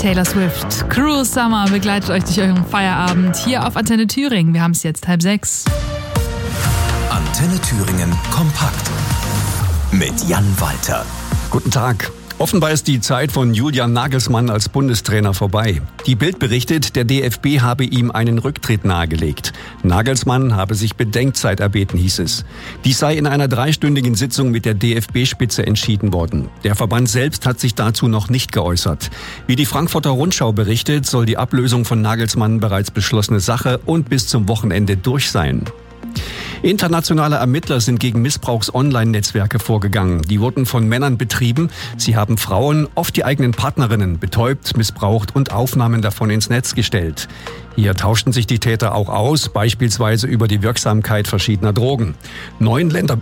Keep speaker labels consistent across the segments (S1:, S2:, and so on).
S1: Taylor Swift. Cruel Summer begleitet euch durch euren Feierabend hier auf Antenne Thüringen. Wir haben es jetzt 5:30.
S2: Antenne Thüringen kompakt mit Jan Walter.
S3: Guten Tag. Offenbar ist die Zeit von Julian Nagelsmann als Bundestrainer vorbei. Die Bild berichtet, der DFB habe ihm einen Rücktritt nahegelegt. Nagelsmann habe sich Bedenkzeit erbeten, hieß es. Dies sei in einer 3-stündigen Sitzung mit der DFB-Spitze entschieden worden. Der Verband selbst hat sich dazu noch nicht geäußert. Wie die Frankfurter Rundschau berichtet, soll die Ablösung von Nagelsmann bereits beschlossene Sache und bis zum Wochenende durch sein. Internationale Ermittler sind gegen Missbrauchs-Online-Netzwerke vorgegangen. Die wurden von Männern betrieben. Sie haben Frauen, oft die eigenen Partnerinnen, betäubt, missbraucht und Aufnahmen davon ins Netz gestellt. Hier tauschten sich die Täter auch aus, beispielsweise über die Wirksamkeit verschiedener Drogen. 9 Länder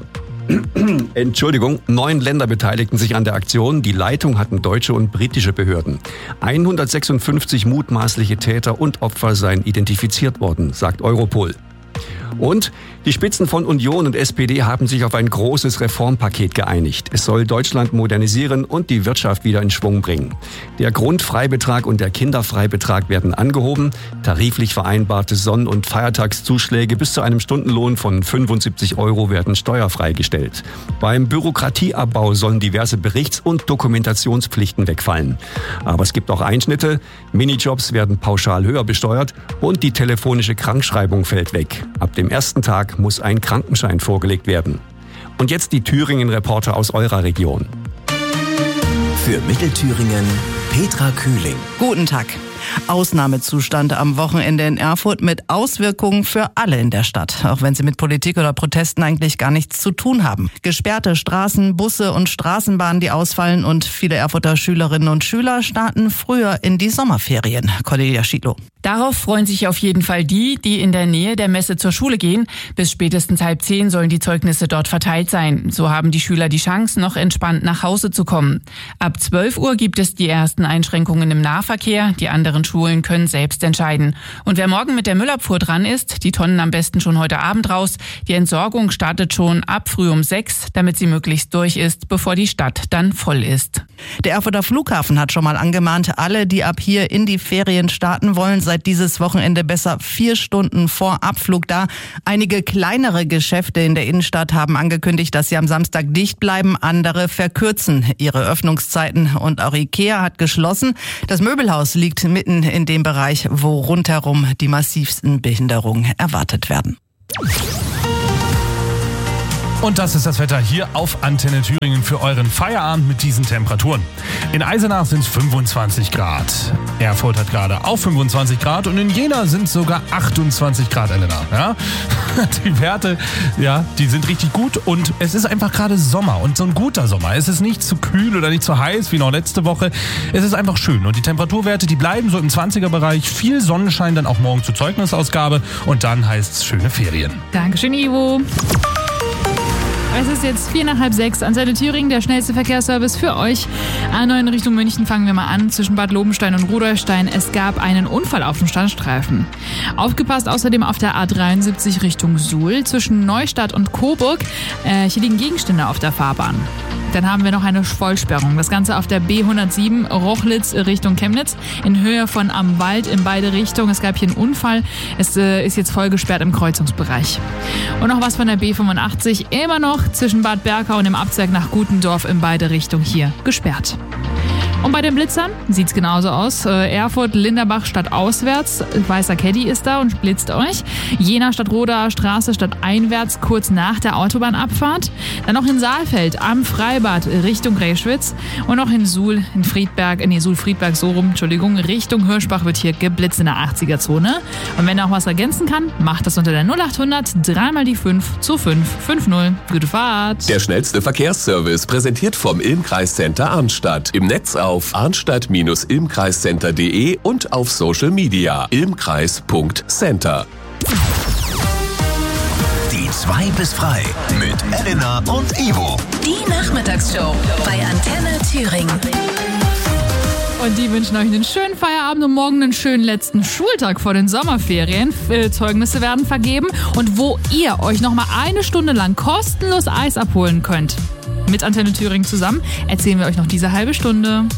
S3: beteiligten sich an der Aktion. Die Leitung hatten deutsche und britische Behörden. 156 mutmaßliche Täter und Opfer seien identifiziert worden, sagt Europol. Und die Spitzen von Union und SPD haben sich auf ein großes Reformpaket geeinigt. Es soll Deutschland modernisieren und die Wirtschaft wieder in Schwung bringen. Der Grundfreibetrag und der Kinderfreibetrag werden angehoben. Tariflich vereinbarte Sonn- und Feiertagszuschläge bis zu einem Stundenlohn von 75 € werden steuerfrei gestellt. Beim Bürokratieabbau sollen diverse Berichts- und Dokumentationspflichten wegfallen. Aber es gibt auch Einschnitte. Minijobs werden pauschal höher besteuert und die telefonische Krankschreibung fällt weg. Ab dem ersten Tag muss ein Krankenschein vorgelegt werden. Und jetzt die Thüringen-Reporter aus eurer Region.
S2: Für Mittelthüringen Petra Kühling.
S4: Guten Tag. Ausnahmezustand am Wochenende in Erfurt mit Auswirkungen für alle in der Stadt, auch wenn sie mit Politik oder Protesten eigentlich gar nichts zu tun haben. Gesperrte Straßen, Busse und Straßenbahnen, die ausfallen, und viele Erfurter Schülerinnen und Schüler starten früher in die Sommerferien. Cornelia Schiedlow.
S5: Darauf freuen sich auf jeden Fall die in der Nähe der Messe zur Schule gehen. Bis spätestens 9:30 sollen die Zeugnisse dort verteilt sein. So haben die Schüler die Chance, noch entspannt nach Hause zu kommen. Ab 12 Uhr gibt es die ersten Einschränkungen im Nahverkehr. Die anderen Schulen können selbst entscheiden. Und wer morgen mit der Müllabfuhr dran ist, die Tonnen am besten schon heute Abend raus. Die Entsorgung startet schon ab früh um 6, damit sie möglichst durch ist, bevor die Stadt dann voll ist.
S4: Der Erfurter Flughafen hat schon mal angemahnt, alle, die ab hier in die Ferien starten wollen, seit dieses Wochenende besser 4 Stunden vor Abflug da. Einige kleinere Geschäfte in der Innenstadt haben angekündigt, dass sie am Samstag dicht bleiben. Andere verkürzen ihre Öffnungszeiten. Und auch IKEA hat geschlossen. Das Möbelhaus liegt mitten in dem Bereich, wo rundherum die massivsten Behinderungen erwartet werden.
S6: Und das ist das Wetter hier auf Antenne Thüringen für euren Feierabend mit diesen Temperaturen. In Eisenach sind es 25 Grad. Erfurt hat gerade auch 25 Grad und in Jena sind sogar 28 Grad, Elena. Ja? Die Werte, ja, die sind richtig gut und es ist einfach gerade Sommer und so ein guter Sommer. Es ist nicht zu kühl oder nicht zu heiß wie noch letzte Woche. Es ist einfach schön und die Temperaturwerte, die bleiben so im 20er-Bereich. Viel Sonnenschein dann auch morgen zur Zeugnisausgabe und dann heißt es schöne Ferien.
S1: Dankeschön, Ivo. Es ist jetzt 5:45, Antenne Thüringen, der schnellste Verkehrsservice für euch. A9 in Richtung München fangen wir mal an, zwischen Bad Lobenstein und Rudolstein. Es gab einen Unfall auf dem Standstreifen. Aufgepasst außerdem auf der A73 Richtung Suhl, zwischen Neustadt und Coburg. Hier liegen Gegenstände auf der Fahrbahn. Dann haben wir noch eine Vollsperrung. Das Ganze auf der B107 Rochlitz Richtung Chemnitz in Höhe von Am Wald in beide Richtungen. Es gab hier einen Unfall. Es ist jetzt voll gesperrt im Kreuzungsbereich. Und noch was von der B85. Immer noch zwischen Bad Berka und dem Abzweig nach Gutendorf in beide Richtungen hier gesperrt. Und bei den Blitzern sieht es genauso aus. Erfurt, Linderbach statt auswärts. Weißer Caddy ist da und blitzt euch. Jena statt Rodaer Straße statt einwärts kurz nach der Autobahnabfahrt. Dann noch in Saalfeld am Freibad Richtung Reschwitz. Und noch in Suhl, Suhl-Friedberg, Richtung Hirschbach wird hier geblitzt in der 80er-Zone. Und wenn ihr auch was ergänzen kann, macht das unter der 0800 3 mal die 5 zu 550. Gute Fahrt.
S2: Der schnellste Verkehrsservice präsentiert vom Ilmkreiscenter Arnstadt. Im Netz auf arnstadt-ilmkreiscenter.de und auf Social Media ilmkreis.center. Die 2 bis frei mit Elena und Ivo.
S7: Die Nachmittagsshow bei Antenne Thüringen.
S1: Und die wünschen euch einen schönen Feierabend und morgen einen schönen letzten Schultag vor den Sommerferien. Zeugnisse werden vergeben und wo ihr euch nochmal 1 Stunde lang kostenlos Eis abholen könnt. Mit Antenne Thüringen zusammen erzählen wir euch noch diese halbe Stunde.